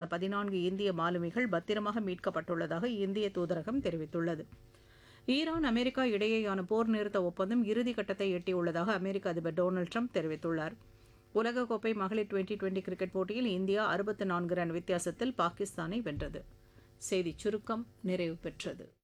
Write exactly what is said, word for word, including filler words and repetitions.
பதினான்கு இந்திய மாலுமிகள் பத்திரமாக மீட்கப்பட்டுள்ளதாக இந்திய தூதரகம் தெரிவித்துள்ளது. ஈரான் அமெரிக்கா இடையேயான போர் நிறுத்த ஒப்பந்தம் இறுதிக்கட்டத்தை எட்டியுள்ளதாக அமெரிக்க அதிபர் டொனால்டு ட்ரம்ப் தெரிவித்துள்ளார். உலகக்கோப்பை மகளிர் டுவெண்டி டுவெண்டி கிரிக்கெட் போட்டியில் இந்தியா அறுபத்து நான்கு ரன் வித்தியாசத்தில் பாகிஸ்தானை வென்றது. செய்திச் சுருக்கம் நிறைவு பெற்றது.